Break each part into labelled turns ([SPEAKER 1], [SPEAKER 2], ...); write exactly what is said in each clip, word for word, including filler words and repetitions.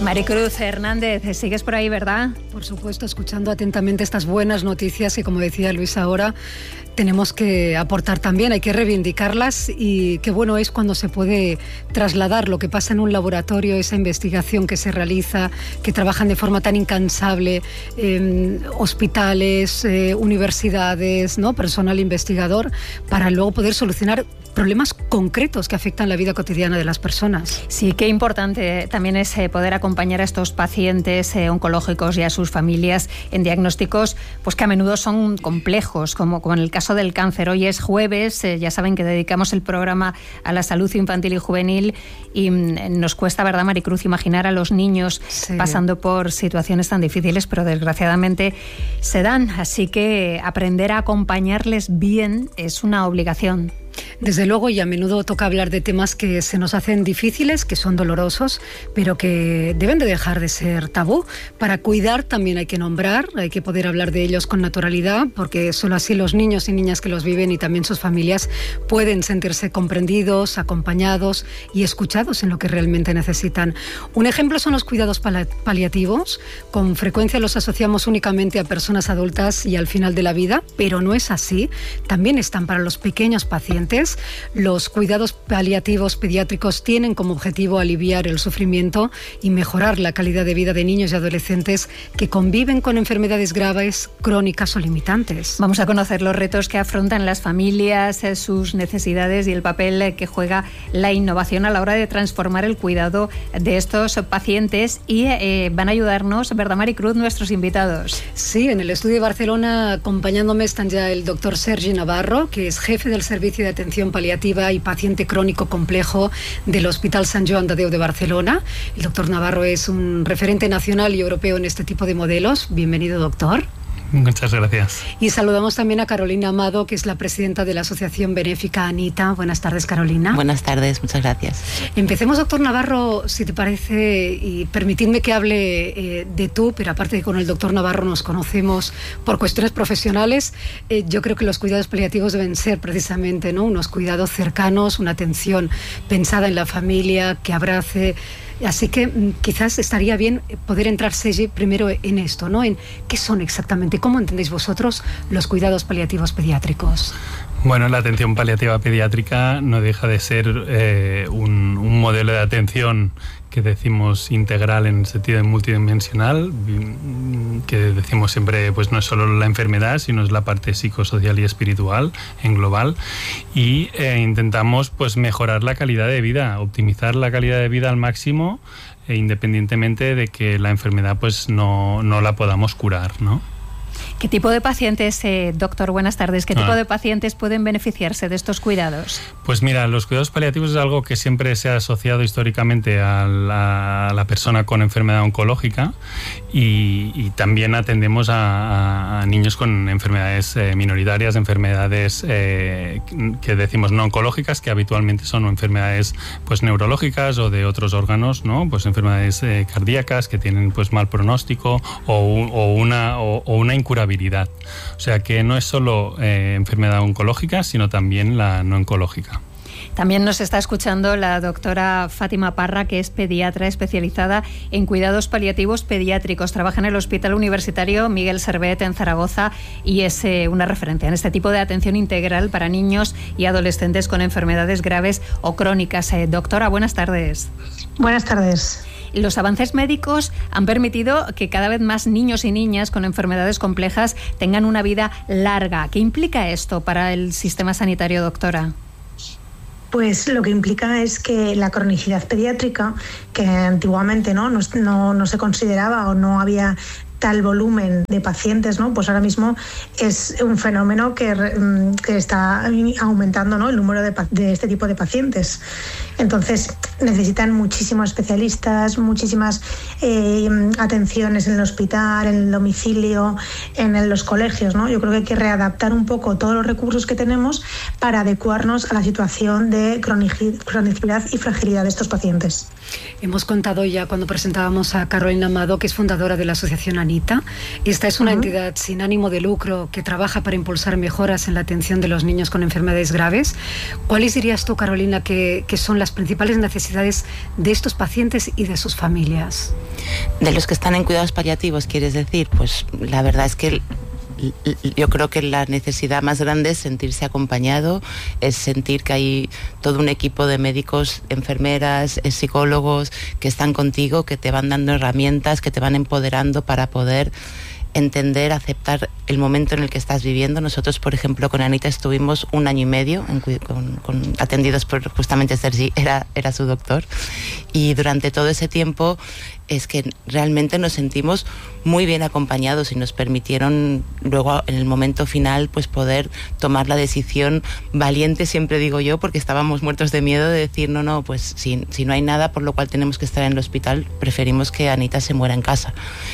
[SPEAKER 1] Maricruz Hernández, ¿sigues por ahí, verdad?
[SPEAKER 2] Por supuesto, escuchando atentamente estas buenas noticias que, como decía Luis ahora, tenemos que aportar también, hay que reivindicarlas, y qué bueno es cuando se puede trasladar lo que pasa en un laboratorio, esa investigación que se realiza, que trabajan de forma tan incansable, eh, hospitales, eh, universidades, ¿no? Personal investigador, para luego poder solucionar problemas concretos que afectan la vida cotidiana de las personas.
[SPEAKER 1] Sí, qué importante también es eh, poder acompañar a estos pacientes eh, oncológicos y a sus familias en diagnósticos pues que a menudo son complejos, como, como en el caso del cáncer. Hoy es jueves, eh, ya saben que dedicamos el programa a la salud infantil y juvenil, y mm, nos cuesta, ¿verdad, Maricruz?, imaginar a los niños sí. pasando por situaciones tan difíciles, pero desgraciadamente se dan. Así que aprender a acompañarles bien es una obligación.
[SPEAKER 2] Desde luego, y a menudo toca hablar de temas que se nos hacen difíciles, que son dolorosos, pero que deben de dejar de ser tabú. Para cuidar también hay que nombrar, hay que poder hablar de ellos con naturalidad, porque solo así los niños y niñas que los viven y también sus familias pueden sentirse comprendidos, acompañados y escuchados en lo que realmente necesitan. Un ejemplo son los cuidados pali- paliativos. Con frecuencia los asociamos únicamente a personas adultas y al final de la vida, pero no es así. También están para los pequeños pacientes. Los cuidados paliativos pediátricos tienen como objetivo aliviar el sufrimiento y mejorar la calidad de vida de niños y adolescentes que conviven con enfermedades graves, crónicas o limitantes.
[SPEAKER 1] Vamos a conocer los retos que afrontan las familias, sus necesidades y el papel que juega la innovación a la hora de transformar el cuidado de estos pacientes, y eh, van a ayudarnos, ¿verdad, Maricruz?, nuestros invitados.
[SPEAKER 2] Sí, en el estudio de Barcelona acompañándome están ya el doctor Sergi Navarro, que es jefe del Servicio de Atención Paliativa y Paciente Crónico Complejo del Hospital Sant Joan de Déu de Barcelona. El doctor Navarro es un referente nacional y europeo en este tipo de modelos. Bienvenido, doctor.
[SPEAKER 3] Muchas gracias.
[SPEAKER 2] Y saludamos también a Carolina Amado, que es la presidenta de la Asociación Benéfica Anita. Buenas tardes, Carolina.
[SPEAKER 4] Buenas tardes, muchas gracias.
[SPEAKER 2] Empecemos, doctor Navarro, si te parece, y permitidme que hable eh, de tú, pero aparte de que con el doctor Navarro nos conocemos por cuestiones profesionales, eh, yo creo que los cuidados paliativos deben ser precisamente, ¿no?, unos cuidados cercanos, una atención pensada en la familia, que abrace. Así que quizás estaría bien poder entrar, Sergi, primero en esto, ¿no? En qué son exactamente, cómo entendéis vosotros los cuidados paliativos pediátricos.
[SPEAKER 3] Bueno, la atención paliativa pediátrica no deja de ser eh, un, un modelo de atención que decimos integral en el sentido de multidimensional, que decimos siempre, pues no es solo la enfermedad, sino es la parte psicosocial y espiritual en global, y eh, intentamos pues mejorar la calidad de vida, optimizar la calidad de vida al máximo, eh, independientemente de que la enfermedad pues no, no la podamos curar, ¿no?
[SPEAKER 1] ¿Qué tipo de pacientes, eh, doctor, buenas tardes, qué tipo
[SPEAKER 3] ah.
[SPEAKER 1] de pacientes pueden beneficiarse de estos cuidados?
[SPEAKER 3] Pues mira, los cuidados paliativos es algo que siempre se ha asociado históricamente a la, a la persona con enfermedad oncológica, y, y también atendemos a, a niños con enfermedades eh, minoritarias, enfermedades eh, que decimos no oncológicas, que habitualmente son enfermedades pues neurológicas o de otros órganos, ¿no? Pues enfermedades eh, cardíacas que tienen pues mal pronóstico o, o una o, o una incurabilidad. O sea que no es solo eh, enfermedad oncológica, sino también la no oncológica.
[SPEAKER 1] También nos está escuchando la doctora Fátima Parra, que es pediatra especializada en cuidados paliativos pediátricos. Trabaja en el Hospital Universitario Miguel Servet en Zaragoza y es eh, una referencia en este tipo de atención integral para niños y adolescentes con enfermedades graves o crónicas. Eh, doctora, buenas tardes.
[SPEAKER 5] Buenas tardes.
[SPEAKER 1] Los avances médicos han permitido que cada vez más niños y niñas con enfermedades complejas tengan una vida larga. ¿Qué implica esto para el sistema sanitario, doctora?
[SPEAKER 5] Pues lo que implica es que la cronicidad pediátrica, que antiguamente no, no, no, no se consideraba o no había tal volumen de pacientes, ¿no? Pues ahora mismo es un fenómeno que, que está aumentando, ¿no?, el número de, de este tipo de pacientes. Entonces necesitan muchísimos especialistas, muchísimas eh, atenciones en el hospital, en el domicilio, en el, los colegios, ¿no? Yo creo que hay que readaptar un poco todos los recursos que tenemos para adecuarnos a la situación de cronicidad y fragilidad de estos pacientes.
[SPEAKER 2] Hemos contado ya cuando presentábamos a Carolina Amado, que es fundadora de la Asociación Anita. Esta es una uh-huh. entidad sin ánimo de lucro que trabaja para impulsar mejoras en la atención de los niños con enfermedades graves. ¿Cuáles dirías tú, Carolina, que, que son las principales necesidades de estos pacientes y de sus familias?
[SPEAKER 4] De los que están en cuidados paliativos, ¿quieres decir? Pues la verdad es que yo creo que la necesidad más grande es sentirse acompañado, es sentir que hay todo un equipo de médicos, enfermeras, psicólogos que están contigo, que te van dando herramientas, que te van empoderando para poder entender, aceptar el momento en el que estás viviendo. Nosotros, por ejemplo, con Anita estuvimos un año y medio en, con, con, atendidos por justamente Sergi, era, era su doctor, y durante todo ese tiempo es que realmente nos sentimos muy bien acompañados y nos permitieron luego en el momento final pues poder tomar la decisión valiente, siempre digo yo, porque estábamos muertos de miedo de decir no, no, pues si, si no hay nada por lo cual tenemos que estar en el hospital, preferimos que Anita se muera en casa,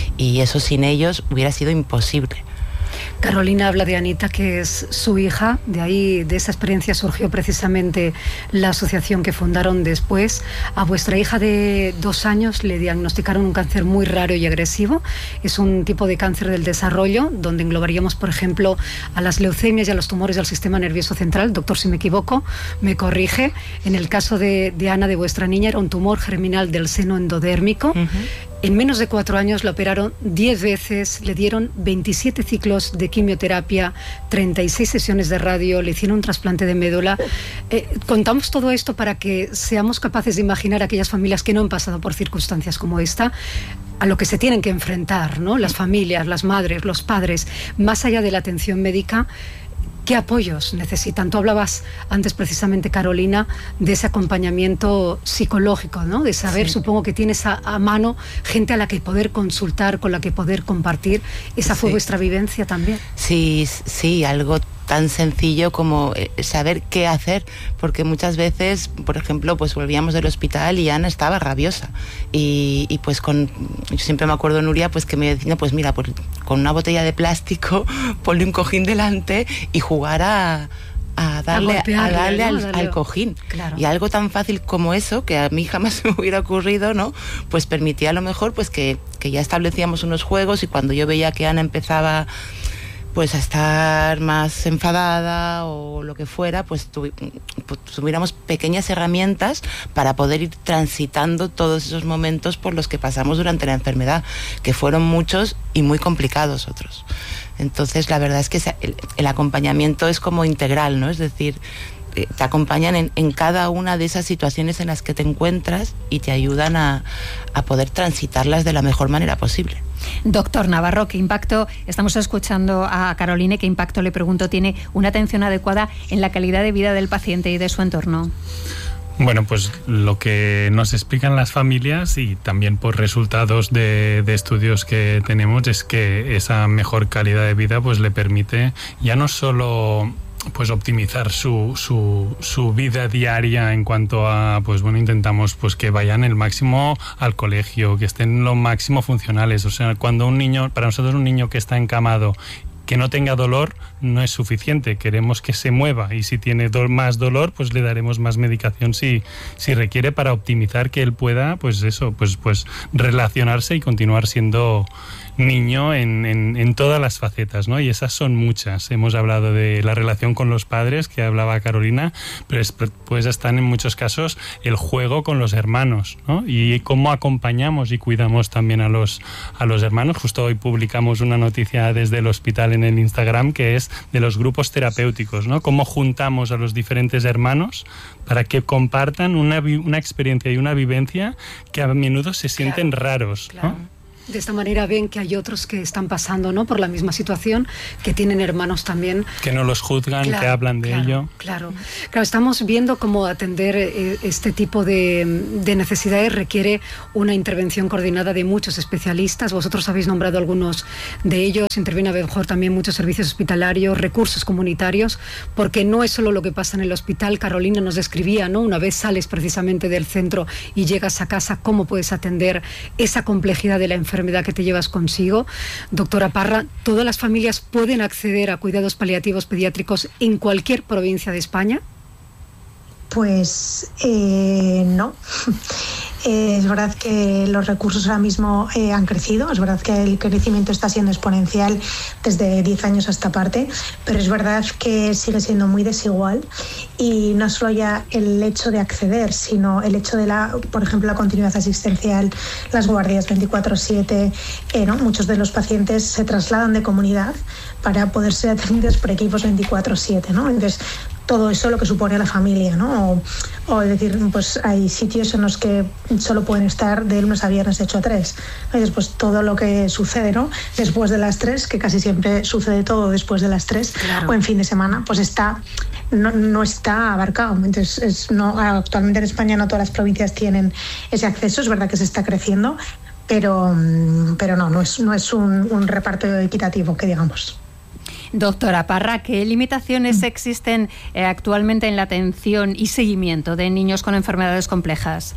[SPEAKER 4] y eso sin ellos hubiera sido imposible.
[SPEAKER 2] Carolina habla de Anita, que es su hija. De ahí, de esa experiencia surgió precisamente la asociación que fundaron después. A vuestra hija de dos años le diagnosticaron un cáncer muy raro y agresivo. Es un tipo de cáncer del desarrollo, donde englobaríamos, por ejemplo, a las leucemias y a los tumores del sistema nervioso central. Doctor, si me equivoco, me corrige. En el caso de, de Ana, de vuestra niña, era un tumor germinal del seno endodérmico. Uh-huh. En menos de cuatro años la operaron diez veces, le dieron veintisiete ciclos de quimioterapia, treinta y seis sesiones de radio, le hicieron un trasplante de médula. Eh, contamos todo esto para que seamos capaces de imaginar a aquellas familias que no han pasado por circunstancias como esta, a lo que se tienen que enfrentar, ¿no? Las familias, las madres, los padres, más allá de la atención médica. ¿Qué apoyos necesitan? Tú hablabas antes precisamente, Carolina, de ese acompañamiento psicológico, ¿no? De saber, sí. Supongo que tienes a, a mano gente a la que poder consultar, con la que poder compartir. ¿Esa fue sí. vuestra vivencia también?
[SPEAKER 4] Sí, sí, algo tan sencillo como saber qué hacer, porque muchas veces, por ejemplo, pues volvíamos del hospital y Ana estaba rabiosa y, y pues con, yo siempre me acuerdo, Nuria, pues que me decía, pues mira, pues con una botella de plástico ponle un cojín delante y jugar a a darle, a a darle, ¿no? al, darle al cojín. Claro. Y algo tan fácil como eso, que a mí jamás me hubiera ocurrido, ¿no? Pues permitía a lo mejor pues que, que ya establecíamos unos juegos, y cuando yo veía que Ana empezaba pues a estar más enfadada o lo que fuera, pues, tu, pues tuviéramos pequeñas herramientas para poder ir transitando todos esos momentos por los que pasamos durante la enfermedad, que fueron muchos y muy complicados otros. Entonces la verdad es que el, el acompañamiento es como integral, ¿no? Es decir, te acompañan en, en cada una de esas situaciones en las que te encuentras y te ayudan a, a poder transitarlas de la mejor manera posible.
[SPEAKER 1] Doctor Navarro, ¿qué impacto, estamos escuchando a Carolina, qué impacto, le pregunto, tiene una atención adecuada en la calidad de vida del paciente y de su entorno?
[SPEAKER 3] Bueno, pues lo que nos explican las familias, y también por resultados de, de estudios que tenemos, es que esa mejor calidad de vida pues le permite ya no solo pues optimizar su, su, su vida diaria en cuanto a, pues bueno, intentamos pues que vayan el máximo al colegio, que estén lo máximo funcionales. O sea, cuando un niño, para nosotros un niño que está encamado, que no tenga dolor no es suficiente, queremos que se mueva, y si tiene do- más dolor pues le daremos más medicación si, si requiere, para optimizar que él pueda pues eso, pues, pues relacionarse y continuar siendo niño en, en, en todas las facetas, ¿no? Y esas son muchas. Hemos hablado de la relación con los padres, que hablaba Carolina, pero es, pues están en muchos casos el juego con los hermanos, ¿no? Y cómo acompañamos y cuidamos también a los, a los hermanos. Justo hoy publicamos una noticia desde el hospital en el Instagram, que es de los grupos terapéuticos, ¿no? Cómo juntamos a los diferentes hermanos para que compartan una, una experiencia y una vivencia que a menudo se sienten claro, raros, ¿no?
[SPEAKER 2] Claro. De esta manera ven que hay otros que están pasando, ¿no?, por la misma situación, que tienen hermanos también. Que
[SPEAKER 3] no los juzgan, claro, que hablan de
[SPEAKER 2] claro,
[SPEAKER 3] ello.
[SPEAKER 2] Claro, claro. Estamos viendo cómo atender eh, este tipo de, de necesidades requiere una intervención coordinada de muchos especialistas. Vosotros habéis nombrado algunos de ellos. Interviene a lo mejor también muchos servicios hospitalarios, recursos comunitarios, porque no es solo lo que pasa en el hospital. Carolina nos describía, ¿no?, una vez sales precisamente del centro y llegas a casa, cómo puedes atender esa complejidad de la enfermedad que te llevas consigo. Doctora Parra, ¿todas las familias pueden acceder a cuidados paliativos pediátricos en cualquier provincia de España?
[SPEAKER 5] Pues eh, no. Eh, es verdad que los recursos ahora mismo eh, han crecido, es verdad que el crecimiento está siendo exponencial desde diez años a esta parte, pero es verdad que sigue siendo muy desigual, y no solo ya el hecho de acceder, sino el hecho de, la, por ejemplo, la continuidad asistencial, las guardias veinticuatro siete, eh, ¿no? Muchos de los pacientes se trasladan de comunidad para poder ser atendidos por equipos veinticuatro siete, ¿no? Entonces, todo eso lo que supone a la familia, ¿no? O, o es decir, pues hay sitios en los que solo pueden estar de lunes a viernes de ocho a tres. Y después todo lo que sucede, ¿no? Después de las tres, que casi siempre sucede todo después de las tres, claro, o en fin de semana, pues está no, no está abarcado. Entonces, es, no, actualmente en España no todas las provincias tienen ese acceso, es verdad que se está creciendo, pero, pero no, no es, no es un, un reparto equitativo, que digamos.
[SPEAKER 1] Doctora Parra, ¿qué limitaciones existen eh, actualmente en la atención y seguimiento de niños con enfermedades complejas?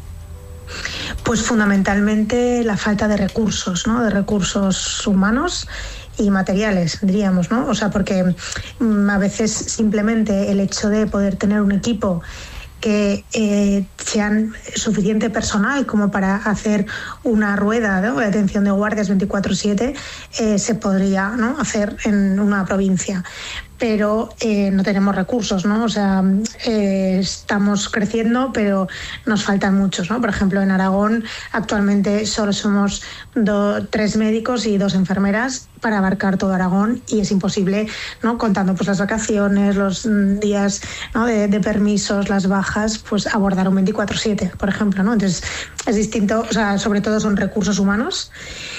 [SPEAKER 5] Pues fundamentalmente la falta de recursos, ¿no? De recursos humanos y materiales, diríamos, ¿no? O sea, porque mm, a veces simplemente el hecho de poder tener un equipo que eh, sean suficiente personal como para hacer una rueda, ¿no?, de atención de guardias veinticuatro siete, eh, se podría, ¿no?, hacer en una provincia. Pero eh, no tenemos recursos, ¿no? O sea, eh, estamos creciendo, pero nos faltan muchos, ¿no? Por ejemplo, en Aragón actualmente solo somos do, tres médicos y dos enfermeras para abarcar todo Aragón, y es imposible, ¿no?, contando pues las vacaciones, los días, ¿no?, de, de permisos, las bajas, pues abordar un veinticuatro siete, por ejemplo, ¿no? Entonces es distinto, o sea, sobre todo son recursos humanos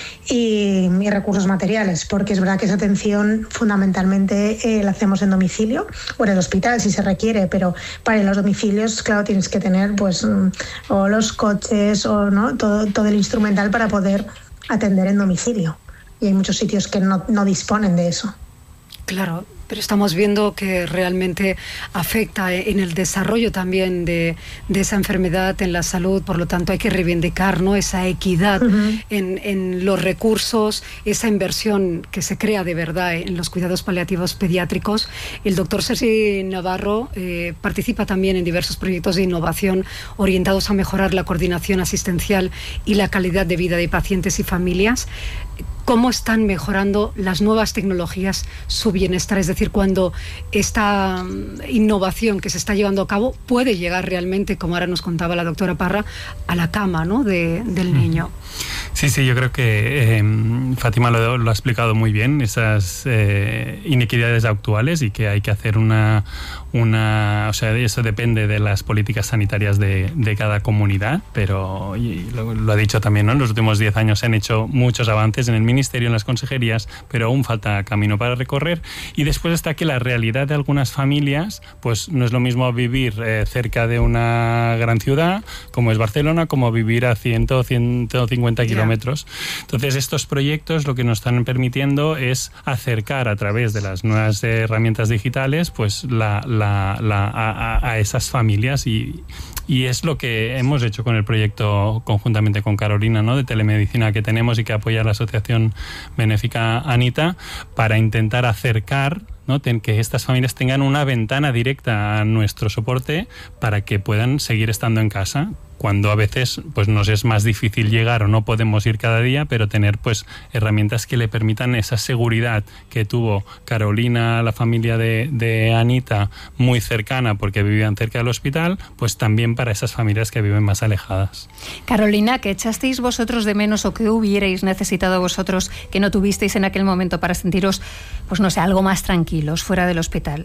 [SPEAKER 5] Y, y recursos materiales, porque es verdad que esa atención fundamentalmente eh, la hacemos en domicilio o en el hospital si se requiere, pero para los domicilios, claro, tienes que tener pues o los coches o no todo, todo el instrumental para poder atender en domicilio, y hay muchos sitios que no, no disponen de eso.
[SPEAKER 2] Claro, pero estamos viendo que realmente afecta en el desarrollo también de, de esa enfermedad, en la salud. Por lo tanto hay que reivindicar, ¿no?, esa equidad uh-huh. en, en los recursos, esa inversión que se crea de verdad en los cuidados paliativos pediátricos. El doctor Sergi Navarro eh, participa también en diversos proyectos de innovación orientados a mejorar la coordinación asistencial y la calidad de vida de pacientes y familias. ¿Cómo están mejorando las nuevas tecnologías su bienestar? Es decir, cuando esta innovación que se está llevando a cabo puede llegar realmente, como ahora nos contaba la doctora Parra, a la cama, ¿no?, de, del niño.
[SPEAKER 3] Sí, sí, yo creo que eh, Fátima lo, lo ha explicado muy bien, esas eh, inequidades actuales, y que hay que hacer una, una... O sea, eso depende de las políticas sanitarias de, de cada comunidad, pero y lo, lo ha dicho también, ¿no?, en los últimos diez años se han hecho muchos avances en el ministerio, en las consejerías, pero aún falta camino para recorrer. Y después está que la realidad de algunas familias, pues no es lo mismo vivir eh, cerca de una gran ciudad, como es Barcelona, como vivir a cien, ciento cincuenta kilómetros. Entonces, estos proyectos lo que nos están permitiendo es acercar a través de las nuevas herramientas digitales, pues la, la, la, a, a esas familias, y, y es lo que hemos hecho con el proyecto conjuntamente con Carolina, ¿no?, de telemedicina que tenemos y que apoya la Asociación Benéfica Anita, para intentar acercar, ¿no?, que estas familias tengan una ventana directa a nuestro soporte para que puedan seguir estando en casa, cuando a veces pues nos es más difícil llegar o no podemos ir cada día, pero tener pues herramientas que le permitan esa seguridad que tuvo Carolina, la familia de, de Anita, muy cercana porque vivían cerca del hospital, pues también para esas familias que viven más alejadas.
[SPEAKER 1] Carolina, ¿qué echasteis vosotros de menos o qué hubierais necesitado vosotros que no tuvisteis en aquel momento para sentiros, pues no sé, algo más tranquilos fuera del hospital?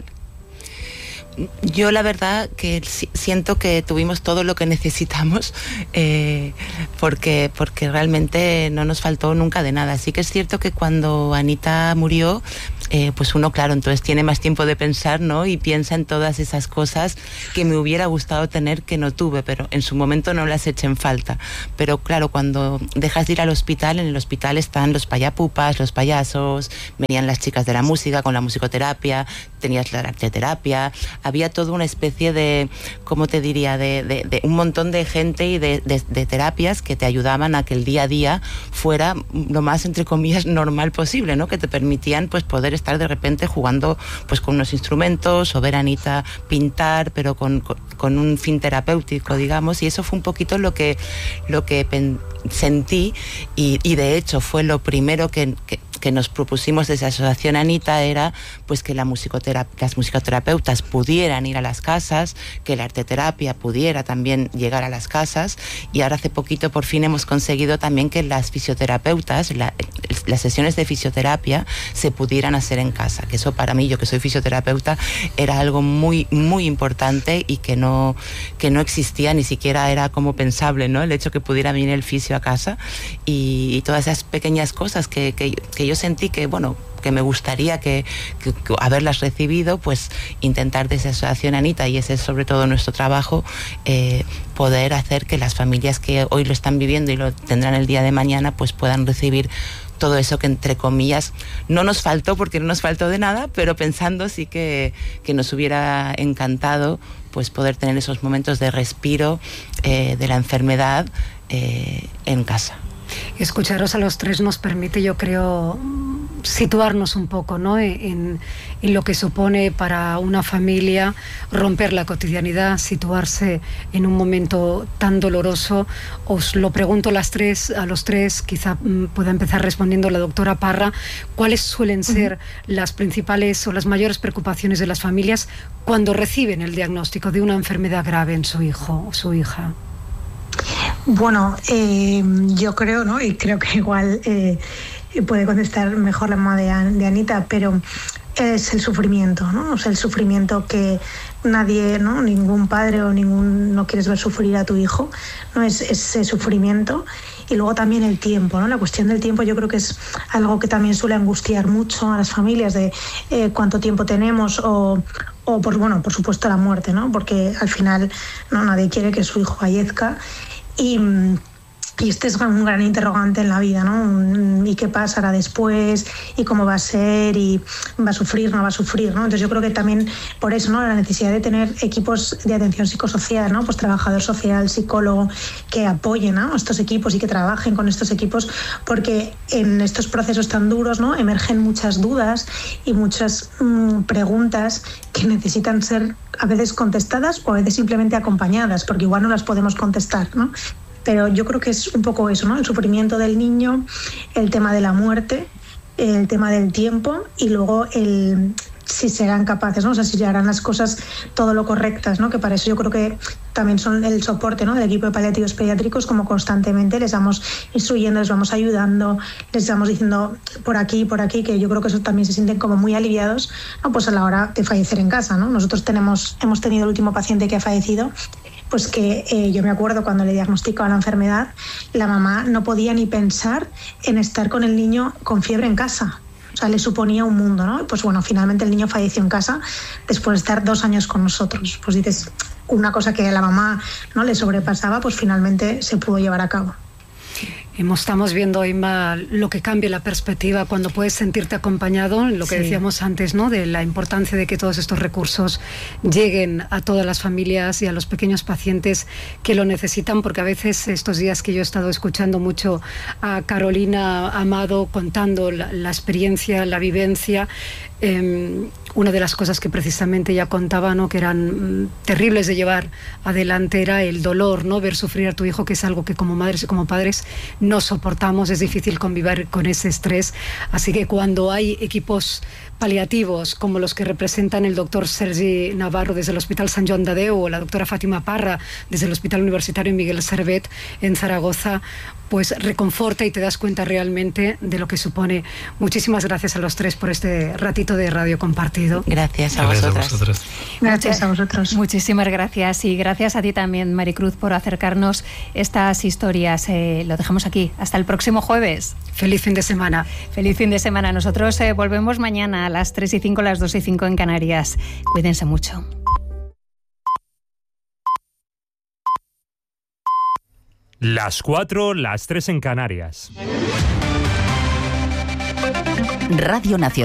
[SPEAKER 4] Yo la verdad que siento que tuvimos todo lo que necesitamos, eh, porque, porque realmente no nos faltó nunca de nada. Sí que es cierto que cuando Anita murió, eh, pues uno, claro, entonces tiene más tiempo de pensar, ¿no?, y piensa en todas esas cosas que me hubiera gustado tener que no tuve, pero en su momento no las eché en falta. Pero claro, cuando dejas de ir al hospital, en el hospital están los payapupas, los payasos, venían las chicas de la música con la musicoterapia, tenías la arteterapia, había toda una especie de, ¿cómo te diría?, de, de, de un montón de gente y de, de, de terapias que te ayudaban a que el día a día fuera lo más, entre comillas, normal posible, ¿no? Que te permitían pues poder estar de repente jugando pues con unos instrumentos o ver a Anita pintar, pero con, con, con un fin terapéutico, digamos, y eso fue un poquito lo que, lo que pen, sentí y, y de hecho fue lo primero que, que que nos propusimos desde la Asociación Anita, era pues que la musicotera- las musicoterapeutas pudieran ir a las casas, que la arteterapia pudiera también llegar a las casas, y ahora hace poquito por fin hemos conseguido también que las fisioterapeutas, la, las sesiones de fisioterapia se pudieran hacer en casa, que eso para mí, yo que soy fisioterapeuta, era algo muy muy importante y que no, que no existía, ni siquiera era como pensable, ¿no? El hecho que pudiera venir el fisio a casa y, y todas esas pequeñas cosas que, que, que yo sentí que, bueno, que me gustaría que, que, que haberlas recibido, pues intentar desde Asociación Anita, y ese es sobre todo nuestro trabajo, eh, poder hacer que las familias que hoy lo están viviendo y lo tendrán el día de mañana, pues puedan recibir todo eso que, entre comillas, no nos faltó, porque no nos faltó de nada, pero pensando sí que, que nos hubiera encantado pues poder tener esos momentos de respiro eh, de la enfermedad eh, en casa.
[SPEAKER 2] Escucharos a los tres nos permite, yo creo, situarnos un poco, ¿no?, en, en lo que supone para una familia romper la cotidianidad, situarse en un momento tan doloroso. Os lo pregunto las tres, a los tres, quizá mm, pueda empezar respondiendo la doctora Parra. ¿Cuáles suelen ser uh-huh. las principales o las mayores preocupaciones de las familias cuando reciben el diagnóstico de una enfermedad grave en su hijo o su hija?
[SPEAKER 5] Bueno, eh, yo creo, ¿no? Y creo que igual eh, puede contestar mejor la mamá de, de Anita, pero es el sufrimiento, ¿no? O sea, el sufrimiento que nadie, ¿no? Ningún padre o ningún, no quieres ver sufrir a tu hijo, ¿no? Es ese sufrimiento. Y luego también el tiempo, ¿no? La cuestión del tiempo yo creo que es algo que también suele angustiar mucho a las familias, de eh, cuánto tiempo tenemos, o, o por, bueno, por supuesto la muerte, ¿no? Porque al final no, nadie quiere que su hijo fallezca. Y, y este es un gran interrogante en la vida, ¿no? ¿Y qué pasará después? ¿Y cómo va a ser? ¿Y va a sufrir? ¿No va a sufrir? ¿No? Entonces yo creo que también por eso, ¿no?, la necesidad de tener equipos de atención psicosocial, ¿no? Pues trabajador social, psicólogo, que apoyen, ¿no?, a estos equipos y que trabajen con estos equipos, porque en estos procesos tan duros, ¿no?, emergen muchas dudas y muchas mmm, preguntas que necesitan ser a veces contestadas o a veces simplemente acompañadas, porque igual no las podemos contestar, ¿no? Pero yo creo que es un poco eso, ¿no? El sufrimiento del niño, el tema de la muerte, el tema del tiempo, y luego el si serán capaces, ¿no? O sea, si harán las cosas todo lo correctas, ¿no? Que para eso yo creo que también son el soporte, ¿no?, del equipo de paliativos pediátricos, como constantemente les vamos instruyendo, les vamos ayudando, les vamos diciendo por aquí, por aquí, que yo creo que eso también se sienten como muy aliviados, ¿no?, pues a la hora de fallecer en casa, ¿no? Nosotros tenemos, hemos tenido el último paciente que ha fallecido, pues que eh, yo me acuerdo cuando le diagnosticaban la enfermedad, la mamá no podía ni pensar en estar con el niño con fiebre en casa. O sea, le suponía un mundo, ¿no? Pues bueno, finalmente el niño falleció en casa después de estar dos años con nosotros. Pues dices, una cosa que a la mamá no le sobrepasaba, pues finalmente se pudo llevar a cabo.
[SPEAKER 2] Estamos viendo, Inma, lo que cambia la perspectiva cuando puedes sentirte acompañado, lo que sí. decíamos antes, ¿no?, de la importancia de que todos estos recursos lleguen a todas las familias y a los pequeños pacientes que lo necesitan, porque a veces estos días que yo he estado escuchando mucho a Carolina Amado contando la, la experiencia, la vivencia, eh, una de las cosas que precisamente ella contaba, ¿no?, que eran mm, terribles de llevar adelante, era el dolor, ¿no?, ver sufrir a tu hijo, que es algo que como madres y como padres no soportamos, es difícil convivir con ese estrés. Así que cuando hay equipos paliativos como los que representan el doctor Sergi Navarro desde el Hospital Sant Joan de Déu o la doctora Fátima Parra desde el Hospital Universitario Miguel Servet en Zaragoza, pues reconforta y te das cuenta realmente de lo que supone. Muchísimas gracias a los tres por este ratito de radio compartido.
[SPEAKER 4] Gracias a
[SPEAKER 3] gracias
[SPEAKER 4] vosotras.
[SPEAKER 3] A vosotros.
[SPEAKER 5] Gracias a vosotros.
[SPEAKER 1] Muchísimas gracias, y gracias a ti también, Maricruz, por acercarnos estas historias. Eh, lo dejamos aquí. Hasta el próximo jueves.
[SPEAKER 2] Feliz fin de semana.
[SPEAKER 1] Feliz fin de semana. Nosotros eh, volvemos mañana a las tres y cinco, las dos y cinco en Canarias. Cuídense mucho.
[SPEAKER 6] Las cuatro, las tres en Canarias.
[SPEAKER 7] Radio Nacional.